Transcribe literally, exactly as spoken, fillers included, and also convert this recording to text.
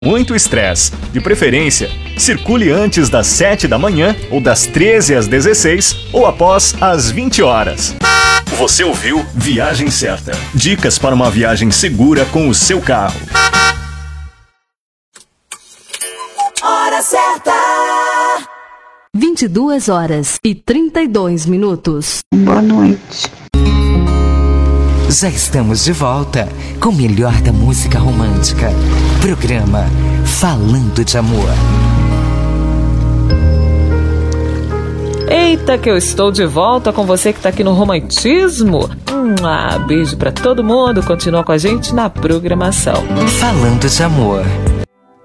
muito estresse. De preferência, circule antes das sete da manhã, ou das treze às dezesseis, ou após as vinte horas. Você ouviu Viagem Certa. Dicas para uma viagem segura com o seu carro. Hora certa. vinte e duas horas e trinta e dois minutos. Boa noite. Já estamos de volta com o melhor da música romântica. Programa Falando de Amor. Eita, que eu estou de volta com você que está aqui no Romantismo. Hum, ah, beijo para todo mundo. Continua com a gente na programação. Falando de Amor.